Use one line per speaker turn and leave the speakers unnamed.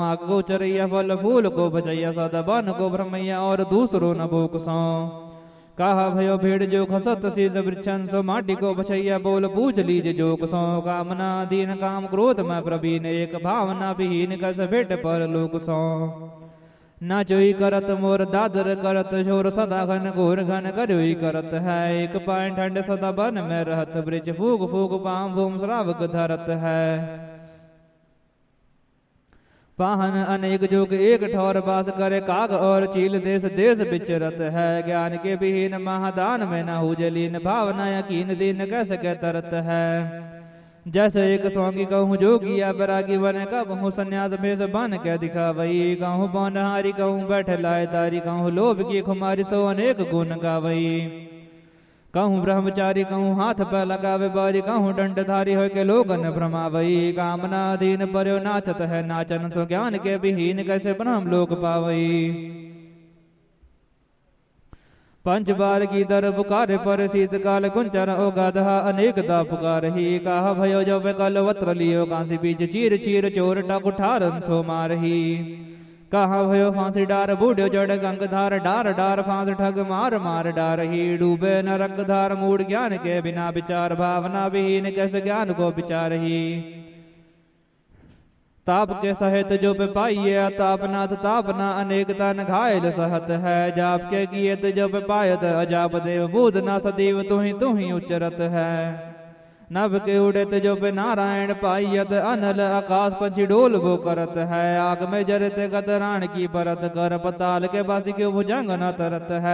नाग गोचरैया फल फूल को बचैया सदा बन को भ्रमैया और दूसरो न भूख सो कहा भयो भेड़ जो खसत शीस वृक्षन सो माटी को बचैया बोल पूछ लीज जोक सो कामना दीन काम क्रोध में प्रवीण एक भावना विहीन कस भेट पर लोक सो न जोई करत मोर दादर करत शोर सदा घन घोर घन करोई करत है एक पाए ठंड सदा बन में रहत ब्रिज फूक फूक पाम भूम श्रावक धरत है पाहन अनेक जोग एक ठौर बास करे काग और चील देश देश विचरत है ज्ञान के विहीन महादान में न हो जलीन भावना यकीन दीन कैसे के तरत है जैसे एक स्वांगी कहूँ जोगिया बैरागी बने कहूँ संन्यास भेष बन के दिखावई कहूँ पौनहारी कहूँ बैठे लायदारी कहूँ लोभ की खुमारी सो अनेक गुण गावई कहूँ ब्रह्मचारी कहूँ हाथ पर लगावे बारी कहूँ दंडधारी हो के लोगन भ्रमावई कामना अधीन पर्यो नाचत है नाचन सो ज्ञान के विहीन कैसे ब्रह्म लोक पावई पंच बार की दर पुकारे पर शीतकाल कुंचर ओ गाधा अनेक दा पुकार ही कहा भयो जो कल वत्र लियो कांसी बीच चीर चीर चोर टाकुठारन सो मारही कहा भयो फांसी डार बूढ़ो जड़ गंगधार डार डार फांस ठग मार मार डार ही डूबे नरक धार मूड ज्ञान के बिना विचार भावना विहीन कैसे ज्ञान को विचार ही ताप के सहित जो पे पाइये तापनाथ तापना अनेक तन घायल सहत है जाप के कियत जो पे पायत अजाप देव बूध न सदैव तू ही उच्चरत है नभ के उड़त जो पे नारायण पाइयत अनल आकाश पंछी डोल वो करत है आग में जरते गतराण की परत कर पताल के बासी के भुजंग न तरत है